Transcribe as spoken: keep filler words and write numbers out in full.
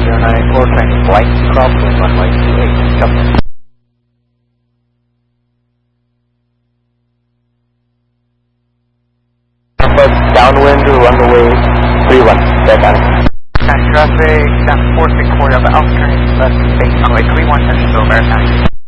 zero nine, core training flight, crosswind runway two eight, copy. Downwind runway three one, dead on. Traffic, down four six four, Alpha Alpha turning left, base runway three one, Central Maritime.